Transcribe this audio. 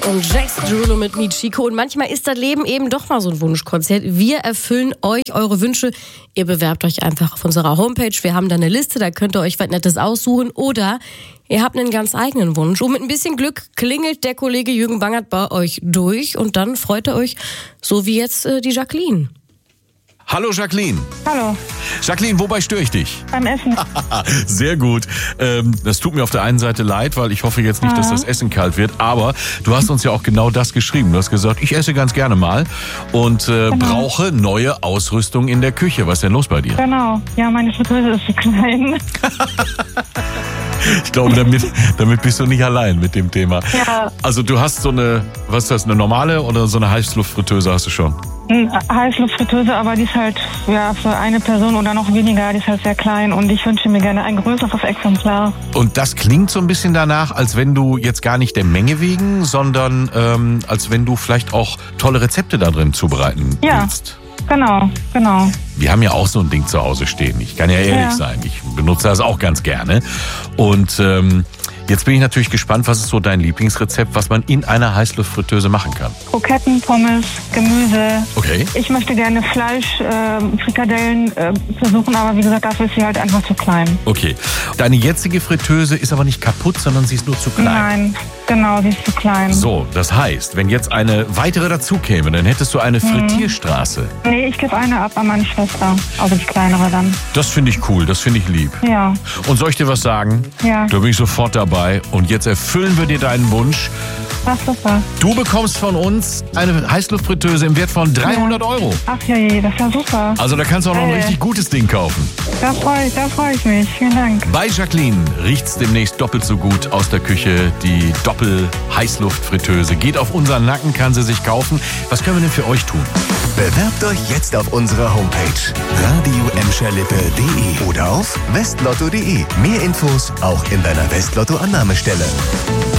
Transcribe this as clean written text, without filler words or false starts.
Und Jax Derulo mit Michiko. Und manchmal ist das Leben eben doch mal so ein Wunschkonzert. Wir erfüllen euch eure Wünsche. Ihr bewerbt euch einfach auf unserer Homepage. Wir haben da eine Liste, da könnt ihr euch was Nettes aussuchen. Oder ihr habt einen ganz eigenen Wunsch. Und mit ein bisschen Glück klingelt der Kollege Jürgen Bangert bei euch durch. Und dann freut ihr euch, so wie jetzt die Jacqueline. Hallo Jacqueline. Hallo. Jacqueline, wobei störe ich dich? Beim Essen. Sehr gut. Das tut mir auf der einen Seite leid, weil ich hoffe jetzt nicht, dass das Essen kalt wird. Aber du hast uns ja auch genau das geschrieben. Du hast gesagt, ich esse ganz gerne mal und brauche neue Ausrüstung in der Küche. Was ist denn los bei dir? Genau. Ja, meine Fritteuse ist zu klein. Ich glaube, damit bist du nicht allein mit dem Thema. Ja. Also du hast so eine, was ist das, eine normale oder so eine Heißluftfritteuse hast du schon? Eine Heißluftfritteuse, aber die ist halt für eine Person oder noch weniger, die ist halt sehr klein und ich wünsche mir gerne ein größeres Exemplar. Und das klingt so ein bisschen danach, als wenn du jetzt gar nicht der Menge wegen, sondern als wenn du vielleicht auch tolle Rezepte da drin zubereiten willst. Genau. Wir haben ja auch so ein Ding zu Hause stehen. Ich kann ja ehrlich sein. Ich benutze das auch ganz gerne. Und jetzt bin ich natürlich gespannt, was ist so dein Lieblingsrezept, was man in einer Heißluftfritteuse machen kann? Kroketten, Pommes, Gemüse. Okay. Ich möchte gerne Fleisch, Frikadellen versuchen, aber wie gesagt, dafür ist sie halt einfach zu klein. Okay. Deine jetzige Fritteuse ist aber nicht kaputt, sondern sie ist nur zu klein. Nein, genau, sie ist zu klein. So, das heißt, wenn jetzt eine weitere dazu käme, dann hättest du eine Frittierstraße. Nee, ich gebe eine ab an meine Schwester, also die kleinere dann. Das finde ich cool, das finde ich lieb. Ja. Und soll ich dir was sagen? Ja. Da bin ich sofort dabei. Und jetzt erfüllen wir dir deinen Wunsch. Ach, super. Du bekommst von uns eine Heißluftfritteuse im Wert von 300 Euro. Ach ja, das ist ja super. Also da kannst du auch noch ein richtig gutes Ding kaufen. Da freu ich mich. Vielen Dank. Bei Jacqueline riecht's demnächst doppelt so gut aus der Küche. Die Doppel-Heißluftfritteuse geht auf unseren Nacken, kann sie sich kaufen. Was können wir denn für euch tun? Bewerbt euch jetzt auf unserer Homepage radioemscherlippe.de oder auf westlotto.de. Mehr Infos auch in deiner Westlotto-Annahmestelle.